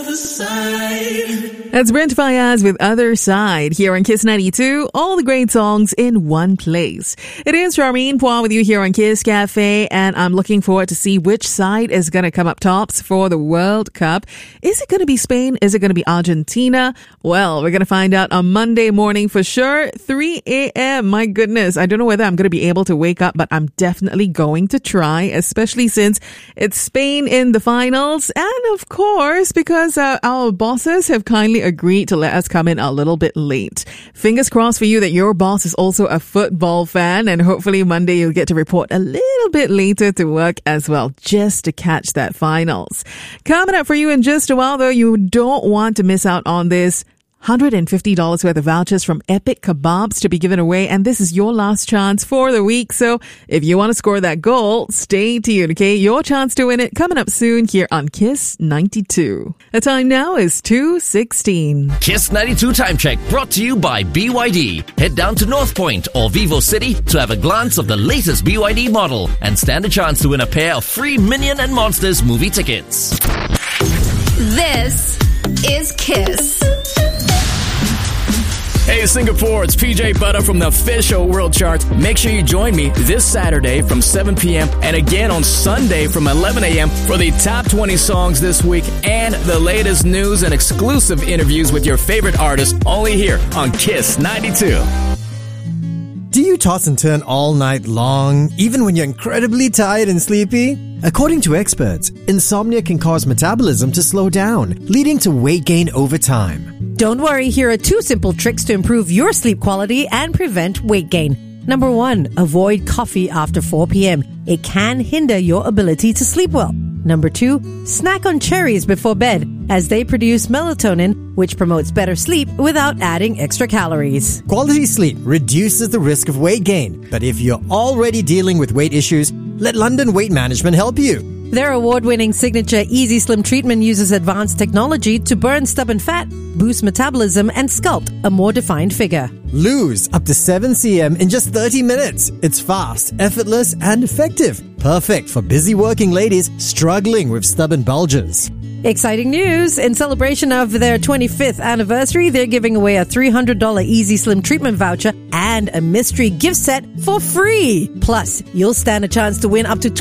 That's Brent Faiyaz with Other Side here on Kiss 92. All the great songs in one place. It is Charmaine Poir with you here on Kiss Cafe, and I'm looking forward to see which side is going to come up tops for the World Cup. Is it going to be Spain? Is it going to be Argentina? Well, we're going to find out on Monday morning for sure. 3 a.m. My goodness. I don't know whether I'm going to be able to wake up, but I'm definitely going to try, especially since it's Spain in the finals. And of course, because our bosses have kindly agreed to let us come in a little bit late. Fingers crossed for you that your boss is also a football fan, and hopefully Monday you'll get to report a little bit later to work as well, just to catch that finals. Coming up for you in just a while though, you don't want to miss out on this. $150 worth of vouchers from Epic Kebabs to be given away, and this is your last chance for the week. So if you want to score that goal, stay tuned, okay? Your chance to win it coming up soon here on Kiss 92. The time now is 2:16. Kiss 92 Time Check brought to you by BYD. Head down to North Point or Vivo City to have a glance of the latest BYD model and stand a chance to win a pair of free Minion and Monsters movie tickets. This is Kiss. Hey Singapore, it's PJ Butter from the official World Charts. Make sure you join me this Saturday from 7 p.m. and again on Sunday from 11 a.m. for the top 20 songs this week and the latest news and exclusive interviews with your favorite artists only here on Kiss 92. Do you toss and turn all night long, even when you're incredibly tired and sleepy? According to experts, insomnia can cause metabolism to slow down, leading to weight gain over time. Don't worry, here are 2 simple tricks to improve your sleep quality and prevent weight gain. Number 1, avoid coffee after 4 p.m. It can hinder your ability to sleep well. Number 2, snack on cherries before bed, as they produce melatonin, which promotes better sleep without adding extra calories. Quality sleep reduces the risk of weight gain, but if you're already dealing with weight issues, let London Weight Management help you. Their award-winning signature Easy Slim treatment uses advanced technology to burn stubborn fat, boost metabolism, and sculpt a more defined figure. Lose up to 7 cm in just 30 minutes. It's fast, effortless, and effective. Perfect for busy working ladies struggling with stubborn bulges. Exciting news! In celebration of their 25th anniversary, they're giving away a $300 Easy Slim treatment voucher and a mystery gift set for free. Plus, you'll stand a chance to win up to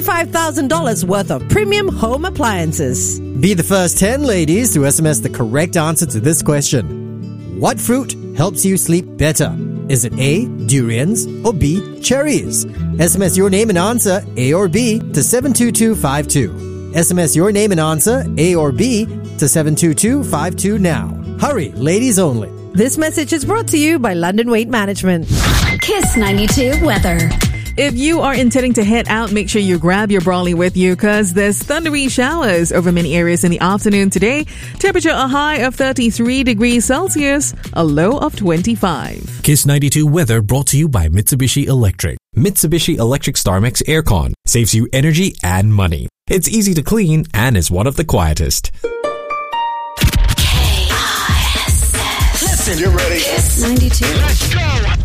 $25,000 worth of premium home appliances. Be the first 10 ladies to SMS the correct answer to this question. What fruit helps you sleep better? Is it A, durians, or B, cherries? SMS your name and answer, A or B, to 72252. SMS your name and answer, A or B, to 72252 now. Hurry, ladies only. This message is brought to you by London Weight Management. Kiss 92 weather. If you are intending to head out, make sure you grab your brolly with you because there's thundery showers over many areas in the afternoon today. Temperature a high of 33 degrees Celsius, a low of 25. Kiss 92 weather brought to you by Mitsubishi Electric. Mitsubishi Electric StarMax Aircon saves you energy and money. It's easy to clean and is one of the quietest. K-I-S-S. Listen, you ready? Kiss 92. Let's go.